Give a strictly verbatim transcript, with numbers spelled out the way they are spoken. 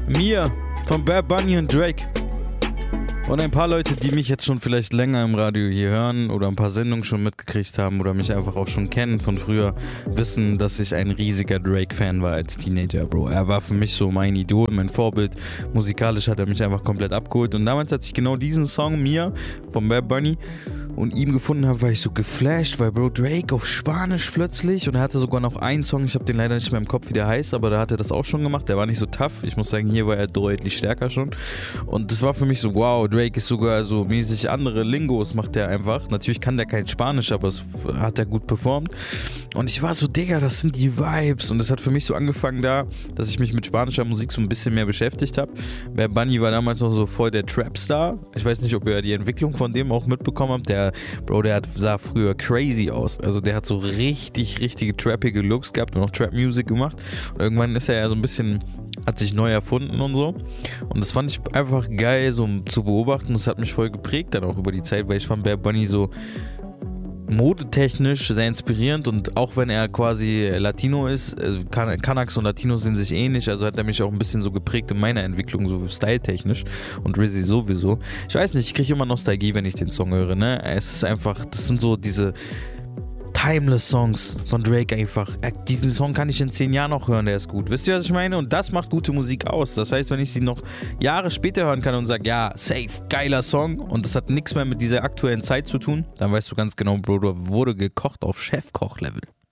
Mir von Bad Bunny und Drake. Und ein paar Leute, die mich jetzt schon vielleicht länger im Radio hier hören oder ein paar Sendungen schon mitgekriegt haben oder mich einfach auch schon kennen von früher, wissen, dass ich ein riesiger Drake-Fan war als Teenager, Bro. Er war für mich so mein Idol, mein Vorbild. Musikalisch hat er mich einfach komplett abgeholt. Und damals, als ich genau diesen Song, Mir, von Bad Bunny, und ihm gefunden habe, war ich so geflasht, weil Bro, Drake auf Spanisch plötzlich, und er hatte sogar noch einen Song, ich habe den leider nicht mehr im Kopf, wie der heißt, aber da hat er das auch schon gemacht, der war nicht so tough, ich muss sagen, hier war er deutlich stärker schon, und das war für mich so, wow, Drake ist sogar so mäßig andere Lingos, macht der einfach, natürlich kann der kein Spanisch, aber es hat er gut performt, und ich war so, Digga, das sind die Vibes, und das hat für mich so angefangen da, dass ich mich mit spanischer Musik so ein bisschen mehr beschäftigt habe. Bad Bunny war damals noch so voll der Trap-Star, ich weiß nicht, ob ihr die Entwicklung von dem auch mitbekommen habt, der Bro, der hat, sah früher crazy aus. Also der hat so richtig, richtige trappige Looks gehabt und auch Trap-Music gemacht. Und irgendwann ist er ja so ein bisschen, hat sich neu erfunden und so. Und das fand ich einfach geil, so zu beobachten. Das hat mich voll geprägt dann auch über die Zeit, weil ich fand Bad Bunny so modetechnisch sehr inspirierend, und auch wenn er quasi Latino ist, kan- Kanaks und Latinos sind sich ähnlich, also hat er mich auch ein bisschen so geprägt in meiner Entwicklung, so styletechnisch, und Rizzy sowieso. Ich weiß nicht, ich kriege immer Nostalgie, wenn ich den Song höre, ne? Es ist einfach, das sind so diese timeless Songs von Drake einfach. Diesen Song kann ich in zehn Jahren noch hören, der ist gut. Wisst ihr, was ich meine? Und das macht gute Musik aus. Das heißt, wenn ich sie noch Jahre später hören kann und sage, ja, safe, geiler Song, und das hat nichts mehr mit dieser aktuellen Zeit zu tun, dann weißt du ganz genau, Bro, wurde gekocht auf Chefkoch-Level.